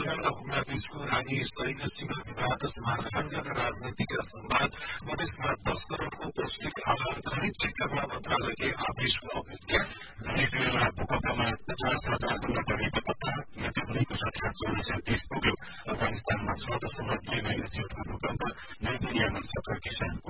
र हुम्ला बीचको लागि सैन्य सीमा विवाद, झारखण्ड राजनीतिक संवाद, मधेसमा 10 करोड़को पौष्टिक आहार खरिद क्षेत्रमा मन्त्रालयले आदेशको अवहेलना, भेनेजुएला भूकम्पमा 50,000 भन्दा बढीको पत्ता, मृतकहरूको संख्या 2430 पुग्यो। अफगानिस्तानमा 6.2 मैग्निट्युडको भूकम्प, नाइजेरियामा 17 किसानको